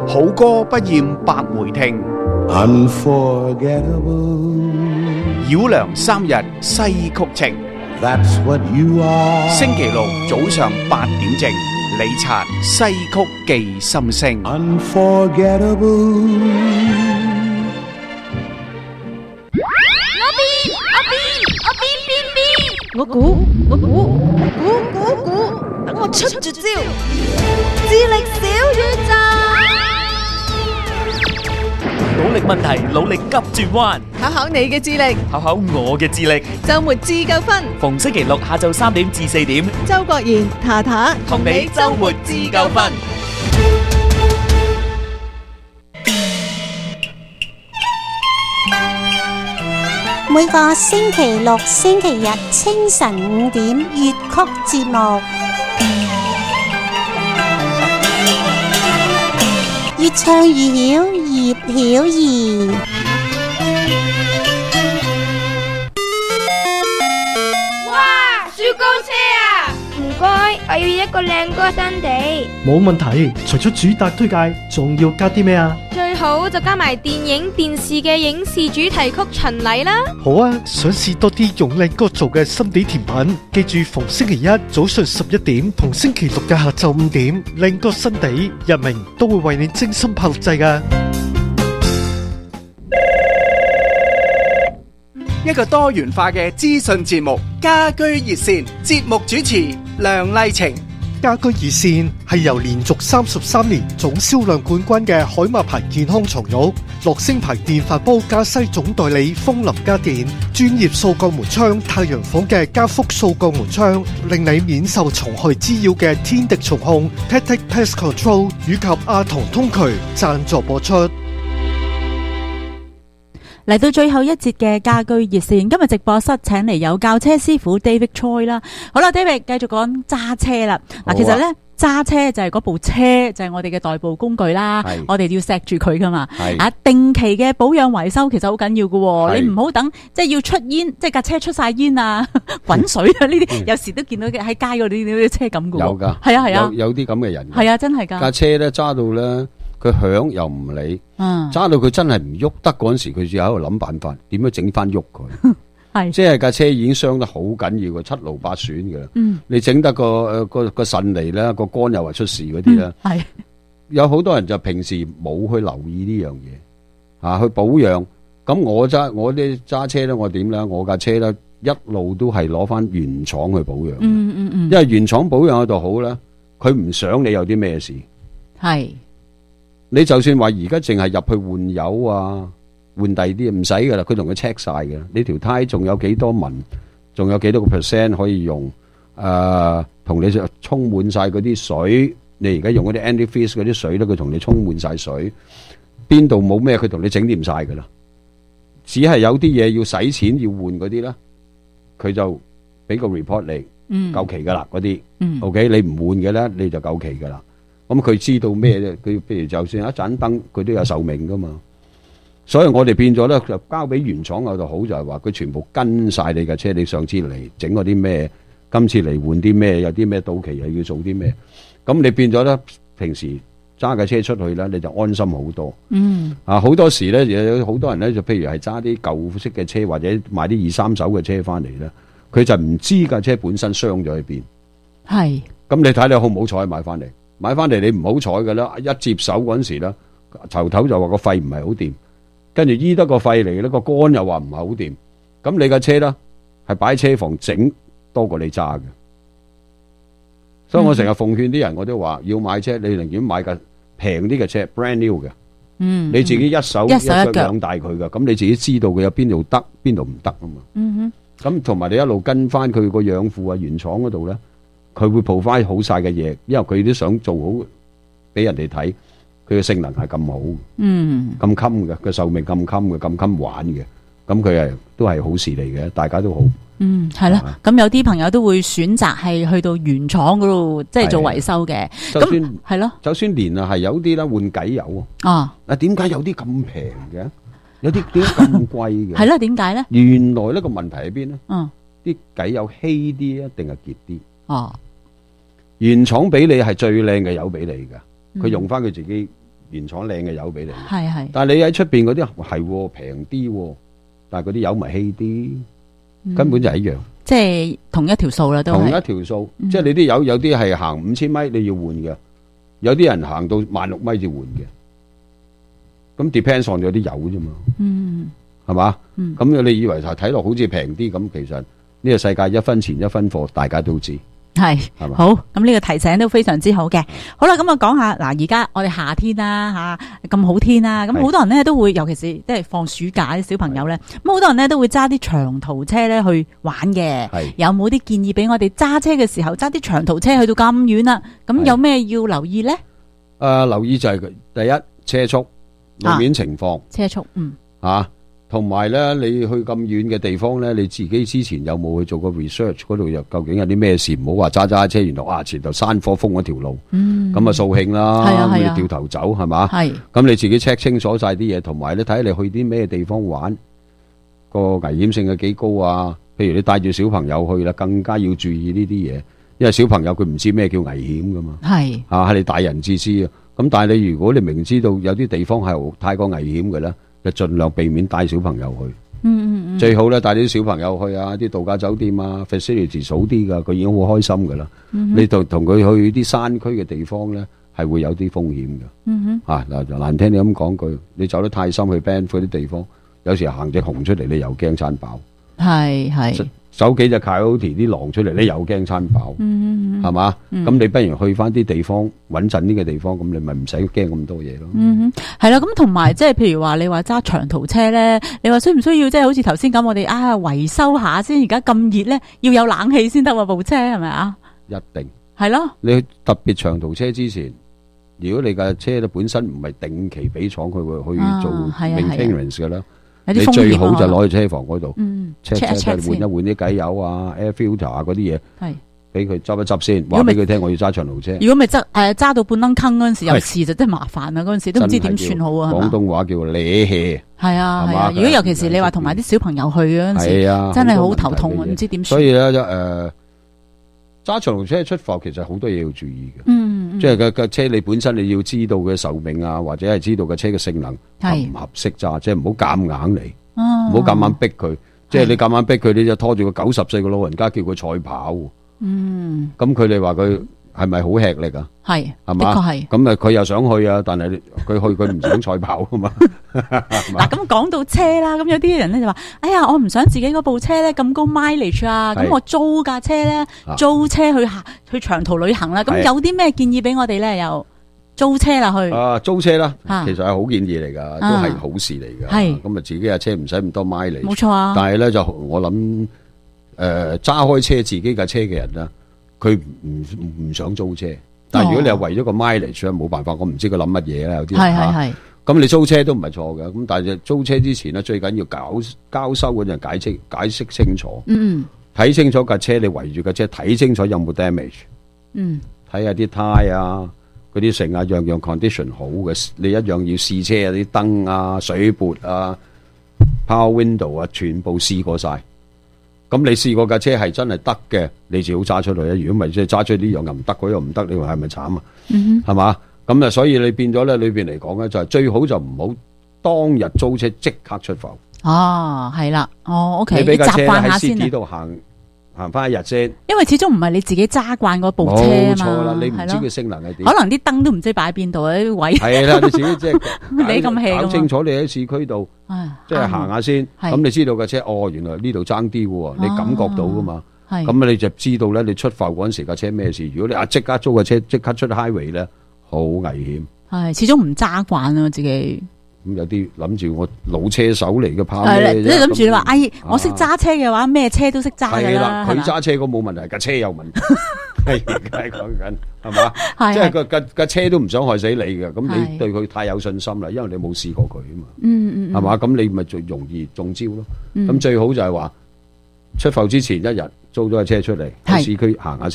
好歌不厭百回聽。 Unforgettable. 繞梁三日西曲情。 That's what you are. 星期六早上8點正，李察西曲記心聲。 Unforgettable. 我估，等我出絕招，智力小宇宙， 努力問題，努力急轉彎， 考考你嘅智力， 考考我嘅智力。 周末自救分， 逢星期六下晝3點至4點， 周國賢、塔塔同你周末自救分。 每個星期六、星期日清晨5點粵曲節目，越唱越曉，葉曉儀。 哇！雪糕車啊！唔該，我要一個靚歌新地。 冇問題，除咗主打推介，仲要加啲咩啊？ 最好就加埋電影、電視嘅影視主題曲巡禮啦。 好啊，想試多啲用靚歌做嘅心地甜品，記住逢星期一早上11點同星期六嘅下晝5點，靚歌新地日明都會為你精心拍錄製㗎。 一個多元化嘅資訊節目，家居熱線，節目主持梁麗晴。 家居熱線係由連續33年總銷量冠軍嘅海馬牌健康床褥、樂聲牌電飯煲加西總代理風林家電、專業掃鋼門窗太陽房嘅加福掃鋼門窗，令你免受蟲害滋擾嘅天敵蟲控 Tactic Pest Control 以及阿童通渠贊助播出。 嚟到最後一節嘅家居熱線，今日直播室請嚟有教車師傅 David Choi 啦。好啦 ，David 繼續講揸車啦。嗱，其實咧揸車就係嗰部車，就係我哋嘅代步工具啦。我哋要錫住佢噶嘛。啊，定期嘅保養維修其實好緊要噶。你唔好等即係要出煙，即係架車出晒煙啊、滾水啊呢啲，有時都見到嘅喺街嗰啲車咁噶。 有噶， 係啊， 有啲咁嘅人。 係啊，真係噶。 架車咧揸到咧。佢響又唔理，揸到佢真係唔喐得嗰陣時，佢就喺度諗辦法，點樣整翻喐佢。係，即係架車已經傷得好緊要嘅，七勞八損嘅啦。你整得個腎嚟咧，個肝又話出事嗰啲咧。係，有好多人就平時冇去留意呢樣嘢，去保養。咁我啲揸車咧，我點咧？我架車咧一路都係攞翻原廠去保養。因為原廠保養嗰度好咧，佢唔想你有啲咩事。係。你就算話而家淨係入去換油啊，換第二啲唔使噶啦，佢同佢 check 晒嘅。你條胎仲有幾多紋，仲有幾多個 percent 可以用？同你充滿晒嗰啲水，你而家用嗰啲 antifreeze 嗰啲水咧，佢同你充滿晒水，邊度冇咩佢同你整掂晒噶啦。只係有啲嘢要使錢要換嗰啲咧，佢就俾個 report 你，夠期噶啦嗰啲。OK， 你唔換嘅咧，你就夠期噶啦。咁佢知道咩啫？佢譬如就算一盞燈，佢都有壽命噶嘛。所以我哋變咗咧，就交俾原廠嗰度好，就係話佢全部跟晒你架車。你上次嚟整嗰啲咩，今次嚟換啲咩，有啲咩到期又要做啲咩。咁你變咗咧，平時揸架車出去咧，你就安心好多。好多時咧，有好多人咧，就譬如係揸啲舊式嘅車，或者買啲2、3手嘅車翻嚟咧，佢就唔知架車本身傷咗喺邊。係。咁你睇你好唔好彩買翻嚟？買翻嚟你唔好彩㗎啦，一接手嗰陣時咧，頭頭就話個肺唔係好掂，跟住醫得個肺嚟咧，個肝又話唔係好掂，咁你架車咧係擺車房整多過你揸嘅。所以我成日奉勸啲人，我都話要買車，你寧願買架平啲嘅車 brand new 嘅，你自己一手一腳養大佢嘅，咁你自己知道佢有邊度得，邊度唔得啊嘛。咁同埋你一路跟翻佢個養父啊原廠嗰度咧。佢會 provide 好晒嘅嘢，因為佢都想做好俾人哋睇，佢嘅性能係咁好，咁襟嘅，個壽命咁襟嘅，咁襟玩嘅，咁佢係都係好事嚟嘅，大家都好。 係啦，咁有啲朋友都會選擇係去到原廠嗰度，即係做維修嘅。咁係咯， 就算連啊係有啲啦換機油啊，點解有啲咁平嘅？有啲點解咁貴嘅？ 係啦，點解咧？ 原來呢個問題喺邊咧？啲機油稀啲啊，定係結啲？原廠俾你係最靚嘅油俾你噶，佢用翻佢自己原廠靚嘅油俾你。 係。 但係你喺出邊嗰啲係平啲，但係嗰啲油咪稀啲，根本就係一樣。 即係同一條數啦，都係同一條數。即係你啲油有啲係行5000米你要換嘅，有啲人行到16000米就換嘅。咁 depends on 咗啲油啫嘛。係嘛？咁你以為睇落好似平啲，咁其實呢個世界一分錢一分貨，大家都知。 係嘛？ 好，咁呢個提醒都非常之好嘅。好啦，咁啊講下嗱，而家我哋夏天啦咁好天啦，咁好多人咧都會，尤其是即係放暑假啲小朋友咧，咁好多人咧都會揸啲長途車咧去玩嘅。有冇啲建議俾我哋揸車嘅時候揸啲長途車去到咁遠啦？咁有咩要留意咧？ 留意就係第一車速、路面情況、 車速， 同埋咧，你去咁遠嘅地方咧，你自己之前有冇去做過 research？ 嗰度又究竟有啲咩事？唔好話揸車，原來前頭山火封咗條路，咁啊掃興啦，咁你掉頭走係嘛？咁你自己 check 清楚晒啲嘢，同埋咧睇下你去啲咩地方玩，個危險性係幾高啊？譬如你帶住小朋友去啦，更加要注意呢啲嘢，因為小朋友佢唔知咩叫危險噶嘛。係你大人至知啊。咁但係你如果你明知道有啲地方係太過危險嘅咧，就盡量避免帶小朋友去。最好咧帶啲小朋友去啊，啲度假酒店啊 facility 數啲噶，佢已經好開心噶啦。你同佢去啲山區嘅地方咧，係會有啲風險嘅。嗱難聽你咁講句，你走得太深去 Banff 嗰啲地方，有時行隻熊出嚟，你又驚餐飽。係。走幾隻 coyote 啲狼出嚟，你又驚餐飽，係嘛？咁你不如去翻啲地方穩陣啲嘅地方，咁你咪唔使驚咁多嘢咯。 係啦，咁同埋即係譬如話你話揸長途車咧，你話需唔需要即係好似頭先咁，我哋維修下先？而家咁熱咧，要有冷氣先得喎，部車係咪啊？ 一定係咯。 你特別長途車之前，如果你架車咧本身唔係定期俾廠佢會去做 maintenance 嘅啦。你最好就攞去車房嗰度，check 換一換啲機油啊、air filter 啊嗰啲嘢，俾佢執一執先，話俾佢聽我要揸長途車。 如果咪揸到半窿坑嗰陣時有事就真係麻煩啦，嗰陣時都唔知點算好啊。 廣東話叫瀨氣。係啊，如果尤其是你話同埋啲小朋友去嗰陣時，真係好頭痛啊，唔知點算。 所以咧揸長途車出埠其實好多嘢要注意嘅。即係個車你本身你要知道嘅壽命啊，或者係知道嘅車嘅性能合唔合適揸，即係唔好夾硬嚟，唔好夾硬逼佢。即係你夾硬逼佢，你就拖住個90歲嘅老人家叫佢賽跑。咁佢哋話佢係咪好吃力啊？係嘛？的確係。咁佢又想去啊，但係佢唔想賽跑啊嘛。 嗱，咁講到車啦，咁有啲人咧就話：哎呀，我唔想自己嗰部車咧咁高 mileage 啊，咁我租架車咧，租車去長途旅行啦。咁有啲咩建議俾我哋咧？又租車啦去。租車啦，其實係好建議嚟噶，都係好事嚟噶。係咁啊，自己架車唔使咁多 mileage。冇錯啊。但係咧就我諗，揸開車自己架車嘅人啦，佢唔想租車。但係如果你係為咗個 mileage 咧，冇辦法，我唔知佢諗乜嘢啦。有啲係。咁你租車都唔係錯嘅，咁但係租車之前咧，最緊要交收嗰陣解釋清楚，睇清楚架車，你圍住架車睇清楚有冇 damage，睇下啲胎啊，嗰啲成啊樣樣 condition 好嘅，你一樣要試車啊，啲燈啊、水撥啊、power window 啊，全部試過晒。咁你試過架車係真係得嘅，你就好揸出去啊！如果唔係即係揸出呢樣又唔得，嗰樣唔得，你話係咪慘啊？係嘛？咁啊，所以你變咗咧，裏邊嚟講咧，就係最好就唔好當日租車即刻出埠。哦，係啦，哦 ，OK，你習慣下先。喺 city 度行翻一日先。因為始終唔係你自己揸慣嗰部車啊嘛。冇錯啦，你唔知佢性能係點。可能啲燈都唔知擺喺邊度啊，啲位。係啦，你自己即係你咁 hea 搞清楚，你喺市區度，即係行下先。咁你知道架車，哦，原來呢度爭啲喎，你感覺到噶嘛。咁你就知道咧，你出埠嗰陣時架車咩事。如果你即刻租架車，即刻出 highway 咧。好危險，係始終唔揸慣啊自己。咁有啲諗住我老車手嚟嘅，怕咩啫？你諗住你話，哎，我識揸車嘅話，咩車都識揸噶啦。係啦，佢揸車嗰冇問題，架車有問題。係講緊係嘛？即係架車都唔想害死你嘅，咁你對佢太有信心啦，因為你冇試過佢啊嘛。係嘛？咁你咪最容易中招咯。咁最好就係話出埠之前一日租咗架車出嚟喺市區行下先。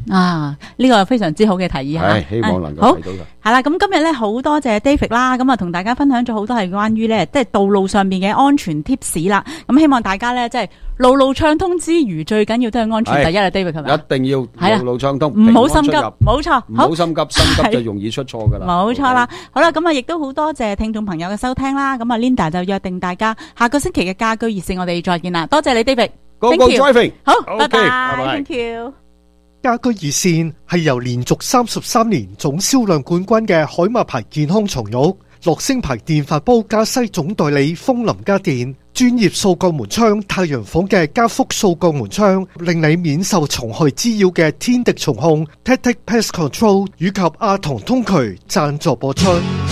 啊，呢個非常之好嘅提議吓， 希望能夠睇到嘅。 係啦，咁今日咧好多謝 David 啦，咁啊同大家分享咗好多係關於咧即係道路上面嘅安全 tips 啦。咁希望大家咧即係路路暢通之餘，最緊要都係安全第一啊 ，David 係咪？ 一定要路路暢通， 唔好心急，冇錯， 唔好心急，心急就容易出錯噶啦。 冇錯啦，好啦，咁啊亦都好多謝聽眾朋友嘅收聽啦。咁啊 Linda 就約定大家下個星期嘅家居熱線，我哋再見啦。多謝你 David，Go Go Driving， 好，拜拜 ，Thank you。 家居熱線係由連續33年總銷量冠軍嘅海馬牌健康床褥、樂聲牌電飯煲加西總代理風林家電、專業掃鋼門窗太陽房嘅加福掃鋼門窗，令你免受蟲害滋擾嘅天敵蟲控 Tactic Pest Control 以及阿童通渠贊助播出。